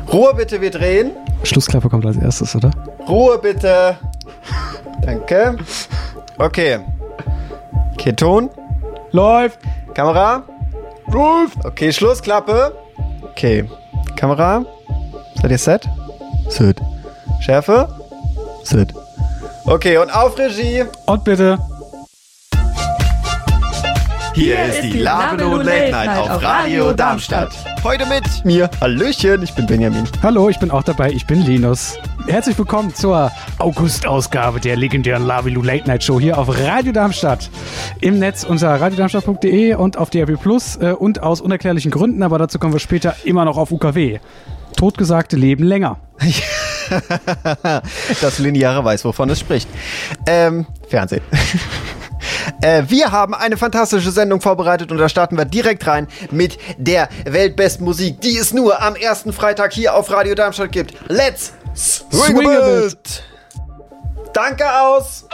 Ruhe bitte, wir drehen. Schlussklappe kommt als erstes, oder? Ruhe bitte. Danke. Okay. Okay, Ton. Läuft. Kamera. Läuft. Okay, Schlussklappe. Okay. Kamera. Seid ihr set? Set. Schärfe? Set. Okay, und auf Regie. Und bitte. Hier ist die Lavelo Late Night auf Radio Darmstadt. Heute mit mir. Hallöchen, ich bin Benjamin. Hallo, ich bin auch dabei, ich bin Linus. Herzlich willkommen zur August-Ausgabe der legendären Lavelo Late Night Show hier auf Radio Darmstadt. Im Netz unter radiodarmstadt.de und auf DRB Plus und aus unerklärlichen Gründen, aber dazu kommen wir später immer noch auf UKW. Totgesagte leben länger. Das Lineare weiß, wovon es spricht. Fernsehen. Wir haben eine fantastische Sendung vorbereitet und da starten wir direkt rein mit der weltbesten Musik, die es nur am ersten Freitag hier auf Radio Darmstadt gibt. Let's swing a bit! Danke aus!